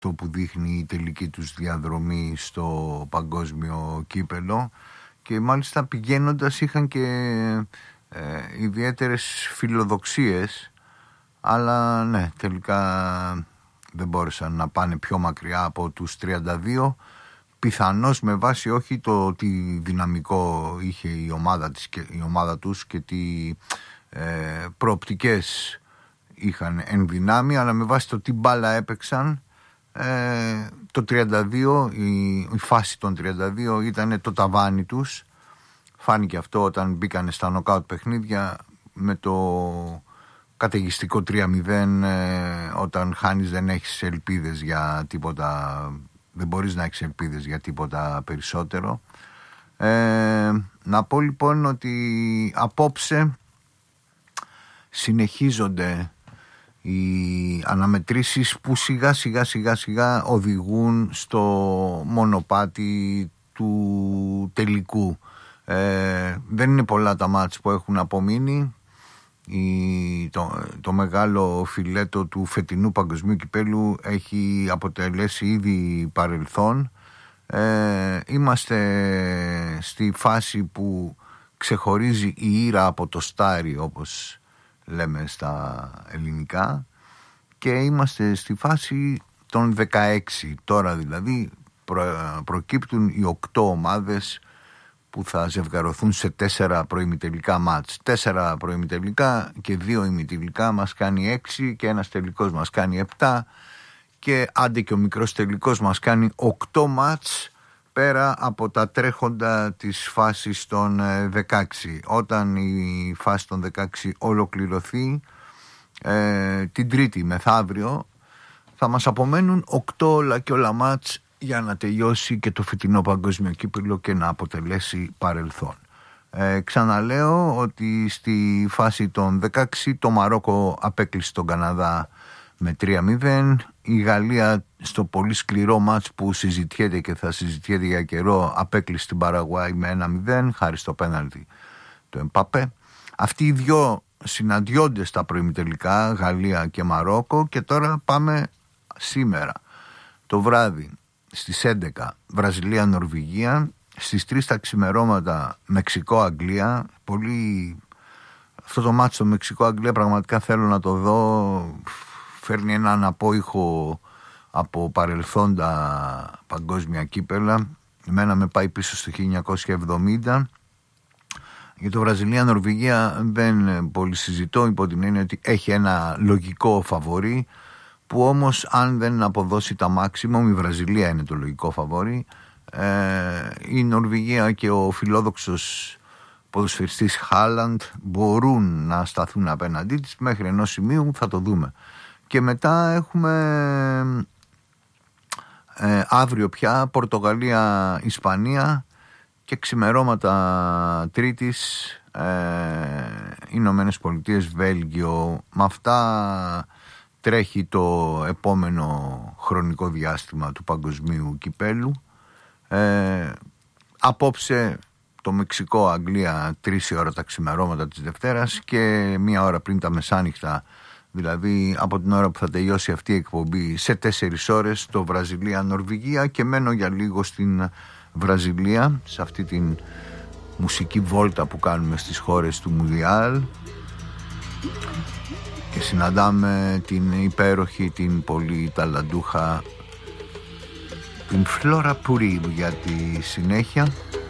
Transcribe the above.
αυτό που δείχνει η τελική τους διαδρομή στο παγκόσμιο κύπελο, και μάλιστα πηγαίνοντας είχαν και ιδιαίτερες φιλοδοξίες, αλλά ναι, τελικά δεν μπόρεσαν να πάνε πιο μακριά από τους 32, πιθανώς με βάση όχι το τι δυναμικό είχε η ομάδα τους και τι προοπτικές είχαν εν δυνάμει, αλλά με βάση το τι μπάλα έπαιξαν. Το 32, η φάση των 32 ήταν το ταβάνι τους. Φάνηκε αυτό όταν μπήκανε στα νοκάουτ παιχνίδια με το καταιγιστικό 3-0. Όταν χάνεις δεν έχεις ελπίδες για τίποτα, δεν μπορείς να έχεις ελπίδες για τίποτα περισσότερο. Να πω λοιπόν ότι απόψε συνεχίζονται οι αναμετρήσεις που σιγά σιγά οδηγούν στο μονοπάτι του τελικού. Δεν είναι πολλά τα μάτς που έχουν απομείνει. Το μεγάλο φιλέτο του φετινού παγκοσμίου κυπέλου έχει αποτελέσει ήδη παρελθόν. Είμαστε στη φάση που ξεχωρίζει η ήρα από το στάρι, όπως λέμε στα ελληνικά, και είμαστε στη φάση των 16 τώρα, δηλαδή προκύπτουν οι 8 ομάδες που θα ζευγαρωθούν σε 4 προημιτελικά μάτς. 4 προημιτελικά και 2 ημιτελικά μας κάνει 6, και ένας τελικός μας κάνει 7, και άντε και ο μικρός τελικός μας κάνει 8 μάτς, πέρα από τα τρέχοντα της φάσης των 16. Όταν η φάση των 16 ολοκληρωθεί την Τρίτη μεθαύριο, θα μας απομένουν 8 όλα και όλα μάτς για να τελειώσει και το φετινό παγκόσμιο κύπελλο και να αποτελέσει παρελθόν. Ξαναλέω ότι στη φάση των 16 το Μαρόκο απέκλεισε τον Καναδά με 3-0. Η Γαλλία στο πολύ σκληρό μάτς που συζητιέται και θα συζητιέται για καιρό απέκλεισε την Παραγουάη με 1-0 χάρη στο πέναλτι του Εμπαπέ. Αυτοί οι δυο συναντιόνται στα προημιτελικά, Γαλλία και Μαρόκο, και τώρα πάμε σήμερα το βράδυ στις 11 Βραζιλία-Νορβηγία, στις 3 τα ξημερώματα Μεξικό-Αγγλία. Αυτό το μάτσο Μεξικό-Αγγλία πραγματικά θέλω να το δω. Φέρνει έναν απόϊχο από παρελθόντα παγκόσμια κύπελα. Εμένα με πάει πίσω στο 1970. Για το Βραζιλία-Νορβηγία δεν πολύ συζητώ, υπό την έννοια ότι έχει ένα λογικό φαβορί, που όμως αν δεν αποδώσει τα μάξιμουμ, η Βραζιλία είναι το λογικό φαβορί. Η Νορβηγία και ο φιλόδοξος ποδοσφαιριστής Χάλαντ μπορούν να σταθούν απέναντί της μέχρι ενός σημείου, θα το δούμε. Και μετά έχουμε αύριο πια Πορτογαλία-Ισπανία και ξημερώματα Τρίτης Ηνωμένες Πολιτείες Βέλγιο. Με αυτά τρέχει το επόμενο χρονικό διάστημα του παγκοσμίου κυπέλου. Απόψε το Μεξικό Αγγλία 3 η ώρα τα ξημερώματα της Δευτέρας, και 1 ώρα πριν τα μεσάνυχτα, δηλαδή από την ώρα που θα τελειώσει αυτή η εκπομπή, σε 4 ώρες το Βραζιλία-Νορβηγία. Και μένω για λίγο στην Βραζιλία, σε αυτή την μουσική βόλτα που κάνουμε στις χώρες του Μουντιάλ, και συναντάμε την υπέροχη, την πολύ ταλαντούχα, την Φλόρα Πουρί για τη συνέχεια.